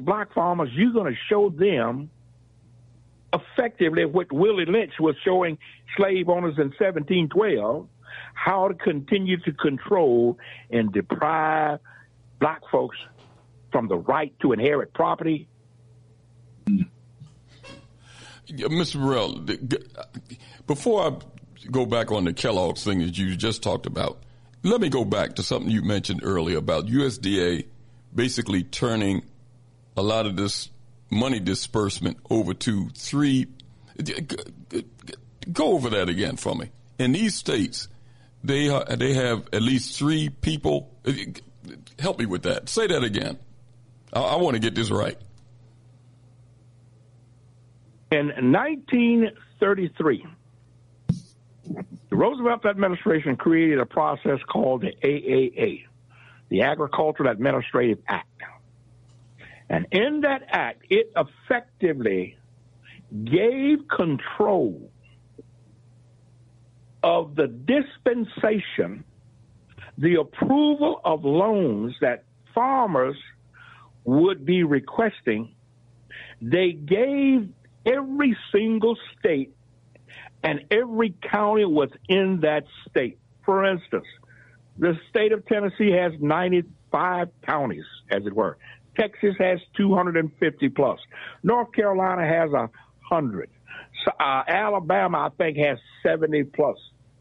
black farmers, you're going to show them effectively what Willie Lynch was showing slave owners in 1712, how to continue to control and deprive black folks from the right to inherit property. Mr. Burrell, before I go back on the Kellogg's thing that you just talked about, let me go back to something you mentioned earlier about USDA basically turning a lot of this money disbursement over to three. Go over that again for me. In these states, they have at least three people. Help me with that. Say that again. I want to get this right. In 1933, the Roosevelt administration created a process called the AAA, the Agricultural Administrative Act. And in that act, it effectively gave control of the dispensation, the approval of loans that farmers would be requesting. They gave every single state and every county within that state. For instance, the state of Tennessee has 95 counties, as it were. Texas has 250 plus. North Carolina has 100. Alabama, I think, has 70 plus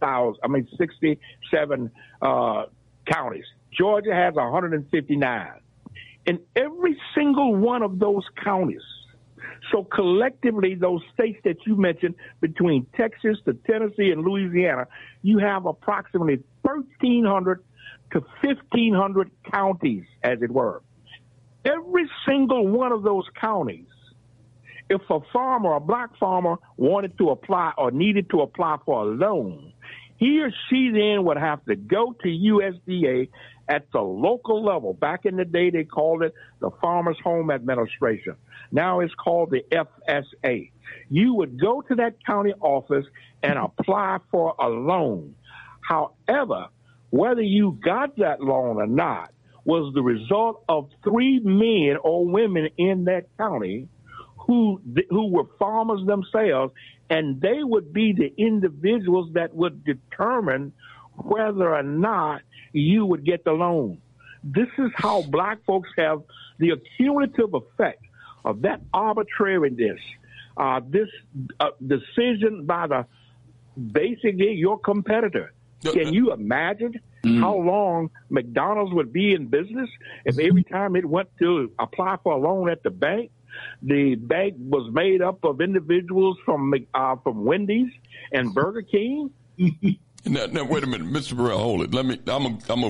67 counties. Georgia has 159. In every single one of those counties, so collectively, those states that you mentioned, between Texas to Tennessee and Louisiana, you have approximately 1,300 to 1,500 counties, as it were. Every single one of those counties, if a farmer, a black farmer, wanted to apply or needed to apply for a loan, he or she then would have to go to USDA at the local level. Back in the day, they called it the Farmers Home Administration. Now it's called the FSA. You would go to that county office and apply for a loan. However, whether you got that loan or not was the result of three men or women in that county who were farmers themselves, and they would be the individuals that would determine whether or not you would get the loan. This is how black folks have the accumulative effect of that arbitrariness, this decision by basically your competitor. Can you imagine how long McDonald's would be in business if every time it went to apply for a loan at the bank was made up of individuals from Wendy's and Burger King? Now, wait a minute, Mr. Burrell, hold it. I'm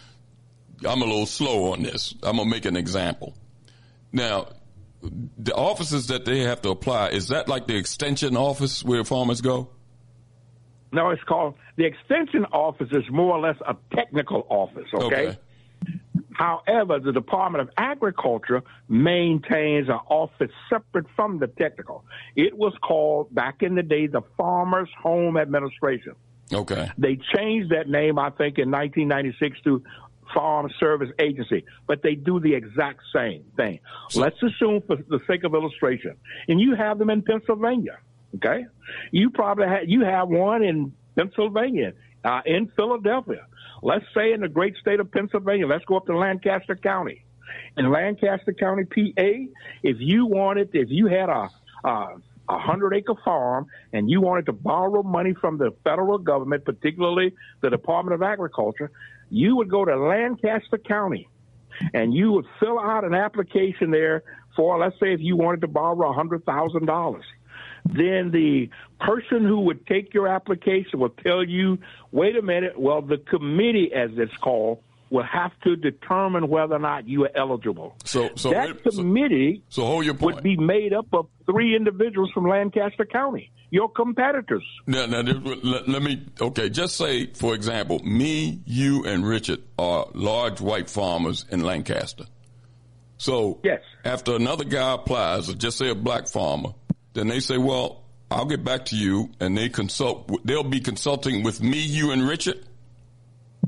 a little slow on this. I'm gonna make an example. Now, the offices that they have to apply, is that like the extension office where farmers go? No, it's called the extension office is more or less a technical office. Okay. However, the Department of Agriculture maintains an office separate from the technical. It was called, back in the day, the Farmers Home Administration. Okay. They changed that name, I think, in 1996 to Farm Service Agency, but they do the exact same thing. Let's assume, for the sake of illustration, and you have them in Pennsylvania. Okay, you probably have one in Pennsylvania, in Philadelphia. Let's say in the great state of Pennsylvania. Let's go up to Lancaster County. In Lancaster County, PA, if you had a 100-acre farm and you wanted to borrow money from the federal government, particularly the Department of Agriculture, you would go to Lancaster County and you would fill out an application there for, let's say, if you wanted to borrow $100,000. Then the person who would take your application will tell you, wait a minute, well, the committee, as it's called, will have to determine whether or not you are eligible. So that committee hold your point. Would be made up of three individuals from Lancaster County, your competitors. Now let me, just say, for example, me, you, and Richard are large white farmers in Lancaster. So yes. After another guy applies, or just say a black farmer, then they say, well, I'll get back to you, and they'll be consulting with me, you, and Richard?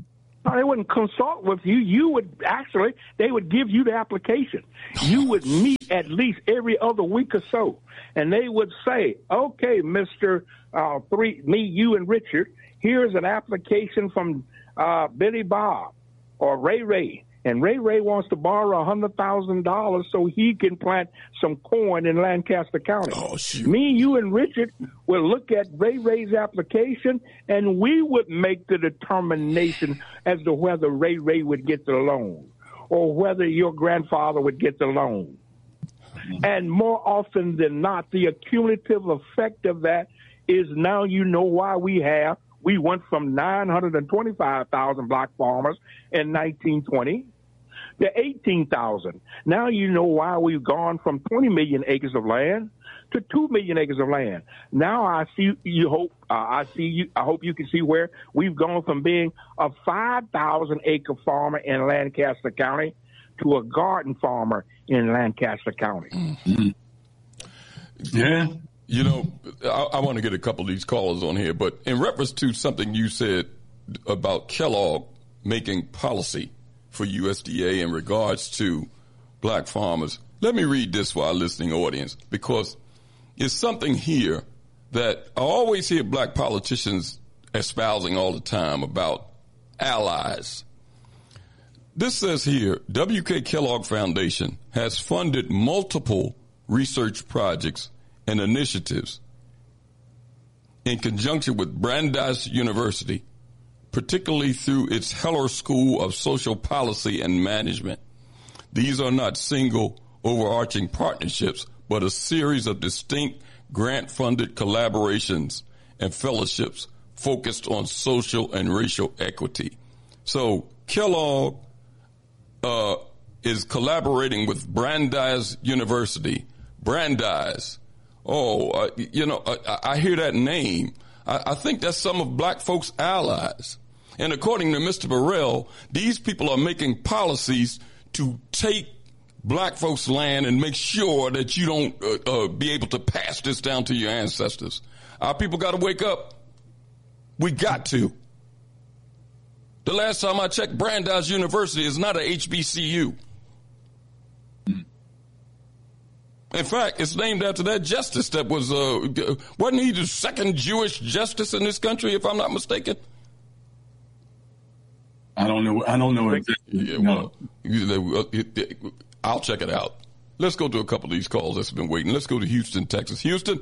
No, they wouldn't consult with you. They would give you the application. You would meet at least every other week or so. And they would say, okay, Mr. Me, you, and Richard, here's an application from Billy Bob or Ray Ray. And Ray Ray wants to borrow $100,000 so he can plant some corn in Lancaster County. Oh, shoot. Me, you, and Richard will look at Ray Ray's application, and we would make the determination as to whether Ray Ray would get the loan or whether your grandfather would get the loan. And more often than not, the accumulative effect of that is now you know why we went from 925,000 black farmers in 1920 to 18,000. Now you know why we've gone from 20 million acres of land to 2 million acres of land. Now I hope you can see where we've gone from being a 5,000 acre farmer in Lancaster County to a garden farmer in Lancaster County. Mm-hmm. Yeah. You know, I want to get a couple of these callers on here, but in reference to something you said about Kellogg making policy for USDA in regards to black farmers, let me read this for our listening audience, because it's something here that I always hear black politicians espousing all the time about allies. This says here, W.K. Kellogg Foundation has funded multiple research projects and initiatives in conjunction with Brandeis University, particularly through its Heller School of Social Policy and Management. These are not single overarching partnerships, but a series of distinct grant-funded collaborations and fellowships focused on social and racial equity. So Kellogg is collaborating with Brandeis University. Brandeis. I hear that name. I think that's some of black folks' allies. And according to Mr. Burrell, these people are making policies to take black folks' land and make sure that you don't be able to pass this down to your ancestors. Our people got to wake up. We got to. The last time I checked, Brandeis University is not a HBCU. In fact, it's named after that justice that was, wasn't he the second Jewish justice in this country, if I'm not mistaken? I don't know exactly. Yeah, well, I'll check it out. Let's go to a couple of these calls that's been waiting. Let's go to Houston, Texas. Houston?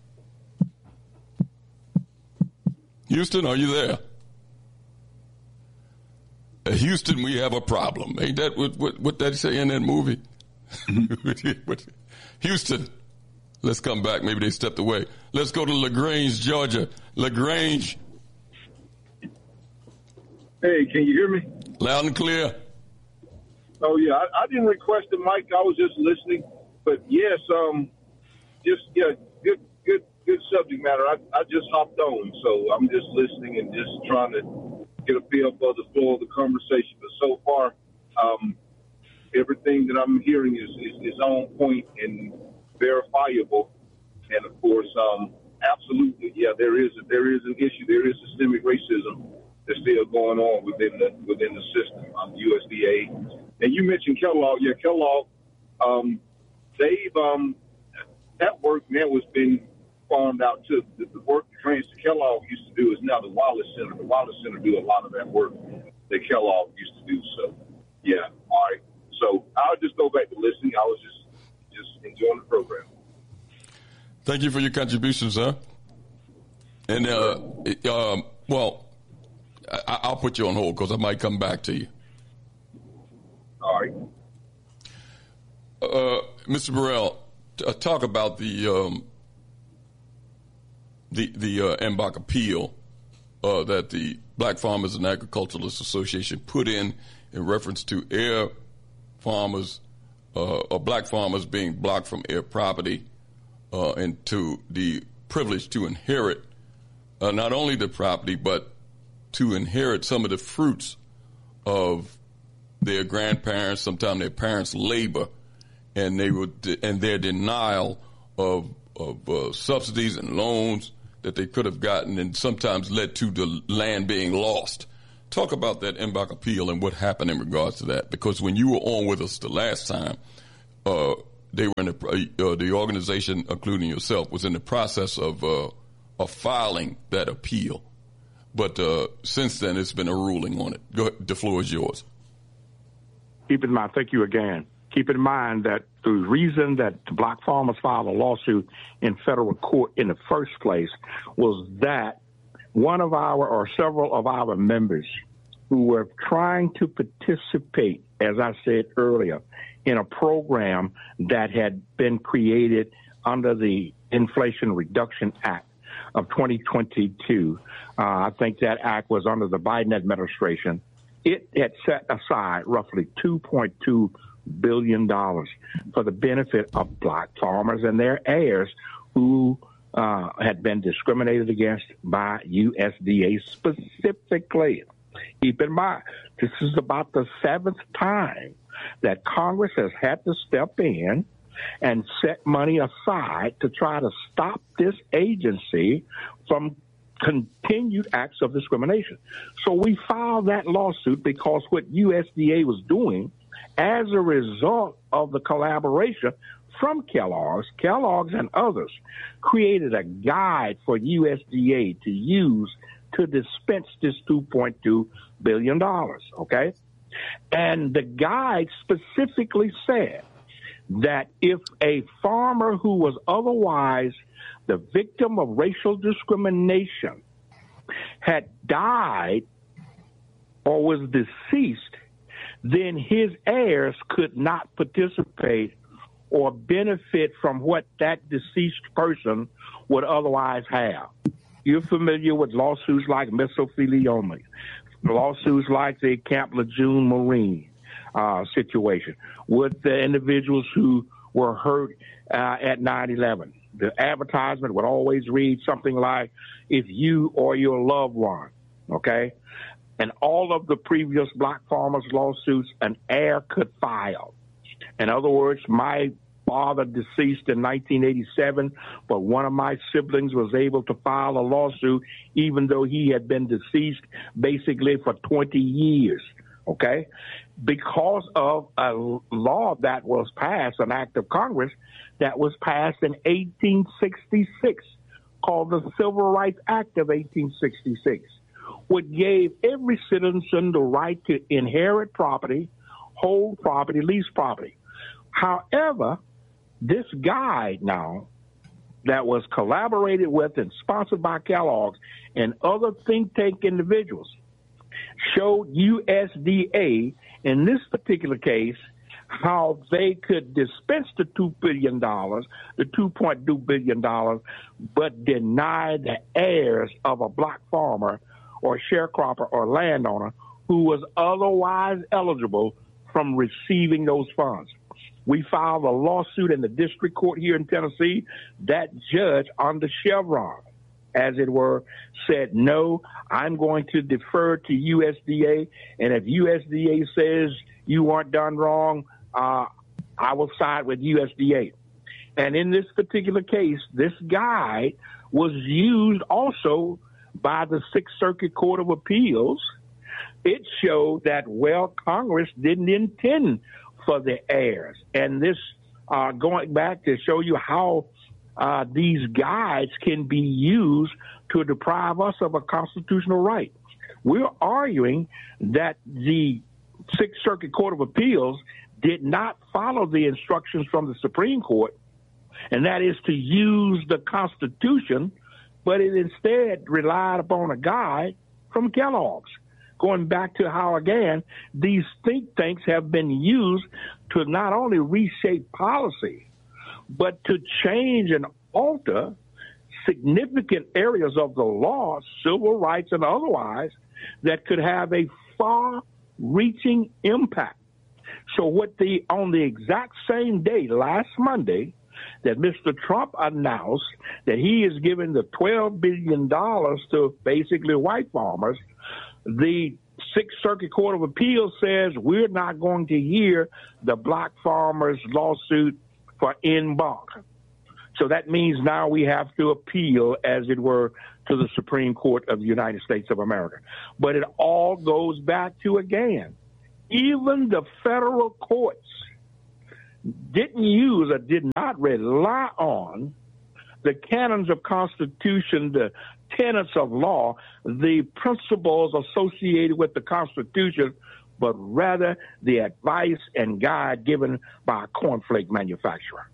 Houston, are you there? Houston, we have a problem. Ain't that what they say in that movie? Houston, let's come back. Maybe they stepped away. Let's go to LaGrange, Georgia. LaGrange. Hey, can you hear me? Loud and clear. Oh, yeah. I didn't request the mic. I was just listening. But, yes, good subject matter. I just hopped on, so I'm just listening and just trying to get a feel for the flow of the conversation. But so far, everything that I'm hearing is on point and verifiable. And, of course, absolutely, yeah, there is an issue. There is systemic racism that's still going on within the system of USDA. And you mentioned Kellogg. Yeah, Kellogg, that work now has been farmed out to the work the Grants to Kellogg used to do is now the Wallace Center. The Wallace Center do a lot of that work that Kellogg used to do. So, yeah, all right. So I'll just go back to listening. I was just enjoying the program. Thank you for your contribution, sir. And, I'll put you on hold because I might come back to you. All right. Mr. Burrell, talk about the MBAC appeal that the Black Farmers and Agriculturalists Association put in reference to air farmers or black farmers being blocked from air property and to the privilege to inherit not only the property but to inherit some of the fruits of their grandparents, sometimes their parents' labor, and their denial of subsidies and loans that they could have gotten, and sometimes led to the land being lost. talk about that en banc appeal and what happened in regards to that. Because when you were on with us the last time, they were in the organization, including yourself, was in the process of filing that appeal. But since then, it's been a ruling on it. Go ahead, the floor is yours. Keep in mind, thank you again. Keep in mind that the reason that the black farmers filed a lawsuit in federal court in the first place was that one of our or several of our members who were trying to participate, as I said earlier, in a program that had been created under the Inflation Reduction Act of 2022. I think that act was under the Biden administration. It had set aside roughly $2.2 billion for the benefit of black farmers and their heirs who had been discriminated against by USDA specifically. Keep in mind, this is about the seventh time that Congress has had to step in and set money aside to try to stop this agency from continued acts of discrimination. So we filed that lawsuit because what USDA was doing as a result of the collaboration from Kellogg's and others created a guide for USDA to use to dispense this $2.2 billion, okay? And the guide specifically said that if a farmer who was otherwise the victim of racial discrimination had died or was deceased, then his heirs could not participate or benefit from what that deceased person would otherwise have. You're familiar with lawsuits like Mesothelioma, lawsuits like the Camp Lejeune Marine situation with the individuals who were hurt at 9/11. The advertisement would always read something like, if you or your loved one, okay? And all of the previous black farmers' lawsuits, an heir could file. In other words, my father deceased in 1987, but one of my siblings was able to file a lawsuit even though he had been deceased basically for 20 years, okay? Because of a law that was passed, an act of Congress that was passed in 1866 called the Civil Rights Act of 1866, which gave every citizen the right to inherit property, hold property, lease property. However, this guide now that was collaborated with and sponsored by Kellogg's and other think tank individuals showed USDA in this particular case how they could dispense the $2 billion, the $2.2 billion, but deny the heirs of a black farmer or sharecropper or landowner who was otherwise eligible from receiving those funds. We filed a lawsuit in the district court here in Tennessee. That judge under Chevron, as it were, said, no, I'm going to defer to USDA. And if USDA says you weren't done wrong, I will side with USDA. And in this particular case, this guide was used also by the Sixth Circuit Court of Appeals. It showed that, well, Congress didn't intend for the heirs. And this, going back to show you how these guides can be used to deprive us of a constitutional right. We're arguing that the Sixth Circuit Court of Appeals did not follow the instructions from the Supreme Court, and that is to use the Constitution, but it instead relied upon a guide from Kellogg's. Going back to how, again, these think tanks have been used to not only reshape policy, but to change and alter significant areas of the law, civil rights and otherwise, that could have a far-reaching impact. So on the exact same day, last Monday, that Mr. Trump announced that he is giving the $12 billion to basically white farmers, the Sixth Circuit Court of Appeals says we're not going to hear the black farmers' lawsuit for en banc. So that means now we have to appeal, as it were, to the Supreme Court of the United States of America. But it all goes back to, again, even the federal courts didn't use or did not rely on the canons of Constitution, the tenets of law, the principles associated with the Constitution, but rather the advice and guide given by a cornflake manufacturer.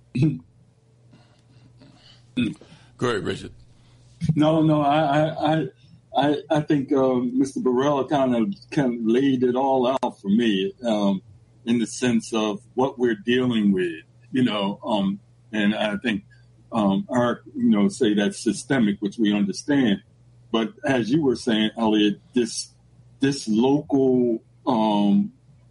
Go ahead, Richard. No, I think Mr. Burrell kind of laid it all out for me in the sense of what we're dealing with, and I think our, say that's systemic, which we understand. But as you were saying, Elliot, this local, I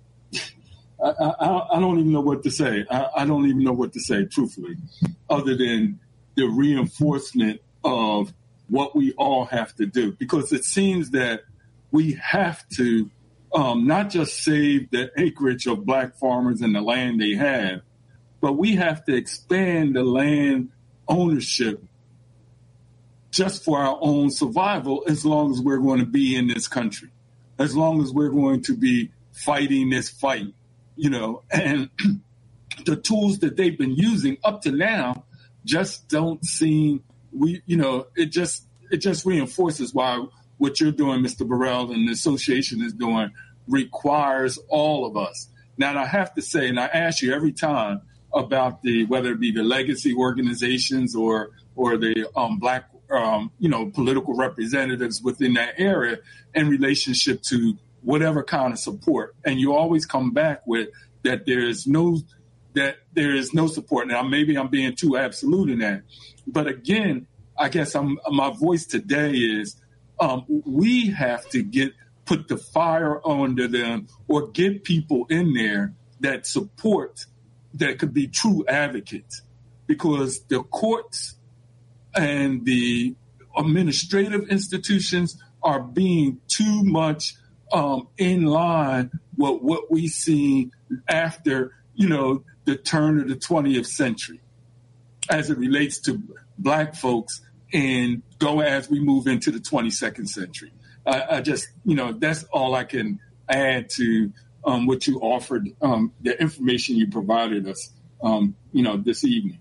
don't even know what to say. I don't even know what to say, truthfully, other than the reinforcement of what we all have to do, because it seems that we have to not just save the acreage of black farmers and the land they have, but we have to expand the land ownership just for our own survival, as long as we're going to be in this country, as long as we're going to be fighting this fight, and the tools that they've been using up to now just don't seem, it just reinforces why what you're doing, Mr. Burrell, and the association is doing requires all of us. Now, I have to say, and I ask you every time about whether it be the legacy organizations or the black, political representatives within that area in relationship to whatever kind of support. And you always come back with that there is no support. Now, maybe I'm being too absolute in that. But again, I guess my voice today is we have to put the fire under them or get people in there that support, that could be true advocates, because the courts and the administrative institutions are being too much in line with what we see after, the turn of the 20th century as it relates to black folks and go as we move into the 22nd century. I just, that's all I can add to what you offered, the information you provided us, this evening.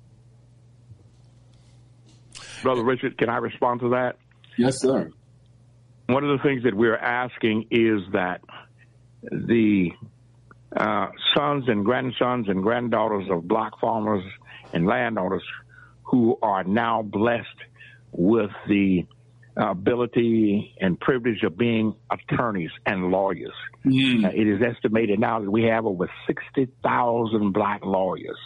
Brother Richard, can I respond to that? Yes, sir. One of the things that we're asking is that the sons and grandsons and granddaughters of black farmers and landowners who are now blessed with the ability and privilege of being attorneys and lawyers. It is estimated now that we have over 60,000 black lawyers.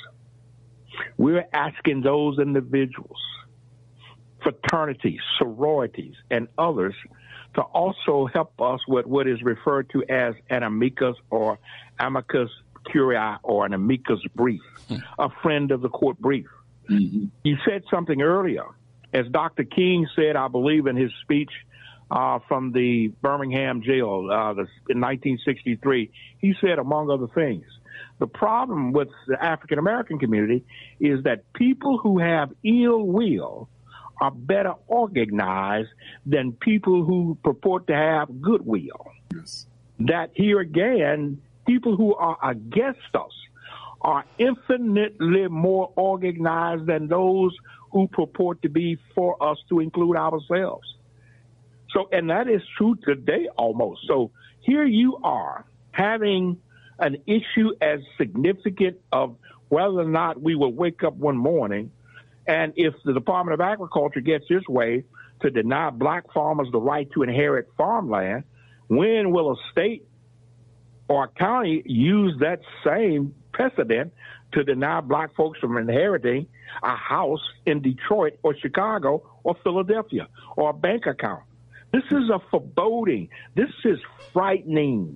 We're asking those individuals, fraternities, sororities, and others to also help us with what is referred to as an amicus or amicus curiae or an amicus brief, a friend of the court brief. Mm-hmm. You said something earlier. As Dr. King said, I believe in his speech from the Birmingham jail in 1963, he said, among other things, the problem with the African-American community is that people who have ill will are better organized than people who purport to have goodwill. Yes. That here again, people who are against us are infinitely more organized than those who purport to be for us, to include ourselves. So, and that is true today almost. So here you are having an issue as significant of whether or not we will wake up one morning, and if the Department of Agriculture gets its way to deny black farmers the right to inherit farmland, when will a state or a county use that same precedent to deny black folks from inheriting a house in Detroit or Chicago or Philadelphia or a bank account? This is a foreboding. This is frightening.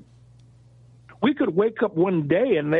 We could wake up one day and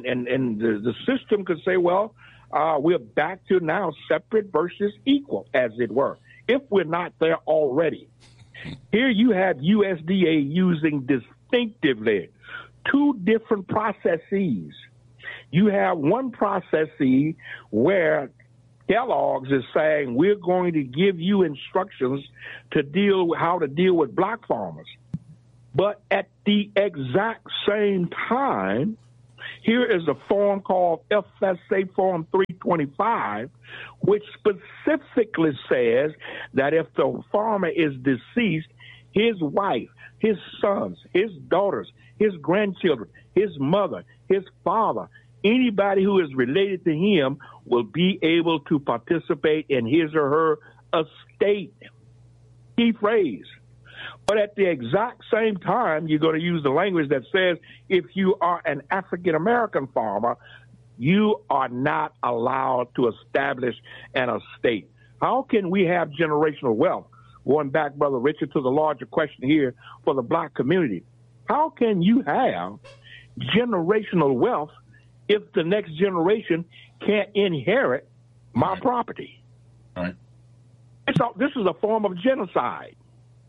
the system could say, well, we're back to now separate versus equal, as it were, if we're not there already. Here you have USDA using distinctively two different processes. You have one process where Kellogg's is saying we're going to give you instructions to how to deal with black farmers. But at the exact same time, here is a form called FSA Form 325, which specifically says that if the farmer is deceased, his wife, his sons, his daughters, his grandchildren, his mother, his father, anybody who is related to him will be able to participate in his or her estate. Key phrase. But at the exact same time, you're going to use the language that says if you are an African-American farmer, you are not allowed to establish an estate. How can we have generational wealth? Going back, Brother Richard, to the larger question here for the black community. How can you have generational wealth if the next generation can't inherit my property? All right. So this is a form of genocide.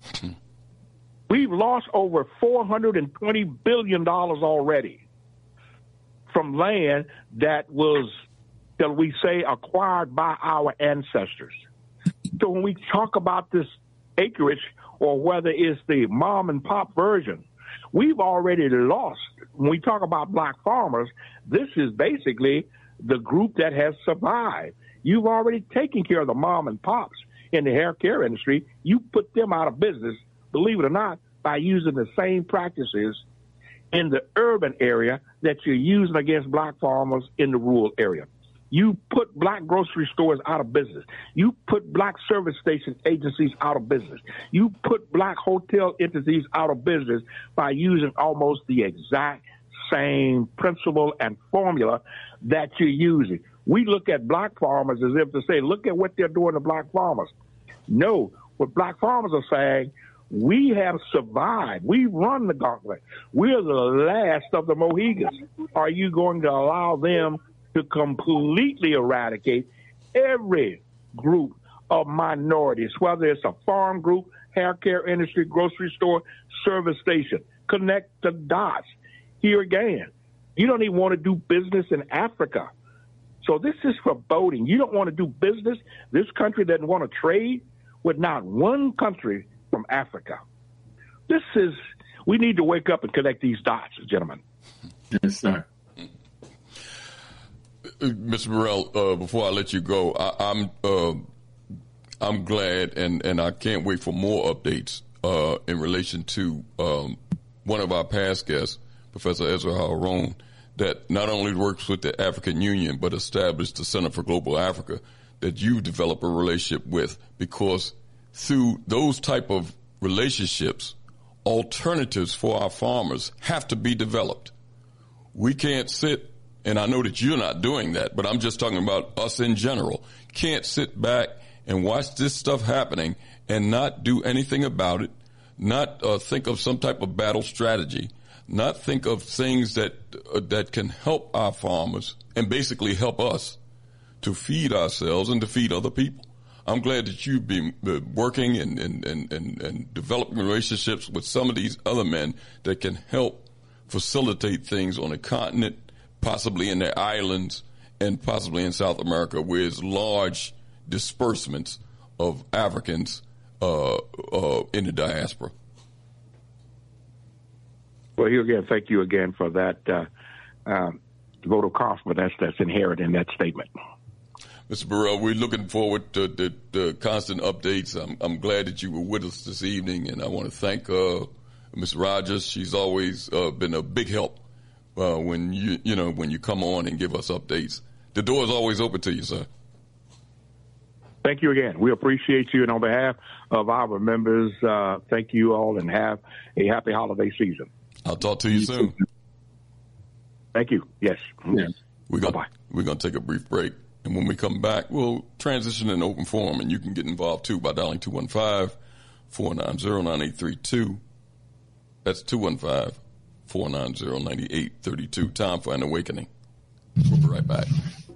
We've lost over $420 billion already from land that was, shall we say, acquired by our ancestors. So when we talk about this acreage, or whether it's the mom and pop version, we've already lost. When we talk about black farmers, this is basically the group that has survived. You've already taken care of the mom and pops in the hair care industry. You put them out of business, believe it or not, by using the same practices in the urban area that you're using against black farmers in the rural area. You put black grocery stores out of business. You put black service station agencies out of business. You put black hotel entities out of business by using almost the exact same principle and formula that you're using. We look at black farmers as if to say, look at what they're doing to black farmers. No, what black farmers are saying, we have survived. We run the gauntlet. We're the last of the Mohegans. Are you going to allow them to completely eradicate every group of minorities, whether it's a farm group, hair care industry, grocery store, service station? Connect the dots. Here again, you don't even want to do business in Africa. So this is foreboding. You don't want to do business. This country doesn't want to trade with not one country from Africa. We need to wake up and connect these dots, gentlemen. Yes, sir. Mr. Burrell, before I let you go, I'm glad and I can't wait for more updates in relation to one of our past guests, Professor Ezra Harun, that not only works with the African Union but established the Center for Global Africa that you develop a relationship with, because through those type of relationships, alternatives for our farmers have to be developed. We can't sit, and I know that you're not doing that, but I'm just talking about us in general, can't sit back and watch this stuff happening and not do anything about it, not think of some type of battle strategy, not think of things that can help our farmers and basically help us to feed ourselves and to feed other people. I'm glad that you've been working and developing relationships with some of these other men that can help facilitate things on the continent, possibly in the islands, and possibly in South America, where there's large disbursements of Africans in the diaspora. Well, here again, thank you again for that vote of confidence that's inherent in that statement. Mr. Burrell, we're looking forward to the constant updates. I'm glad that you were with us this evening, and I want to thank Ms. Rogers. She's always been a big help when you come on and give us updates. The door is always open to you, sir. Thank you again. We appreciate you, and on behalf of our members, thank you all, and have a happy holiday season. I'll talk to you soon. Thank you. Yes. We're going to take a brief break. And when we come back, we'll transition in open forum, and you can get involved, too, by dialing 215-490-9832. That's 215-490-9832. Time for an awakening. We'll be right back.